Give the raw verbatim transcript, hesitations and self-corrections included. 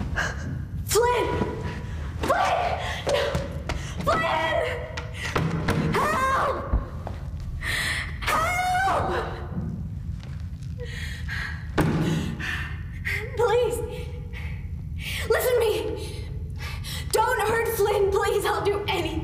Flynn! Flynn! No! Flynn! Help! Help! Please! Listen to me! Don't hurt Flynn, please! I'll do anything!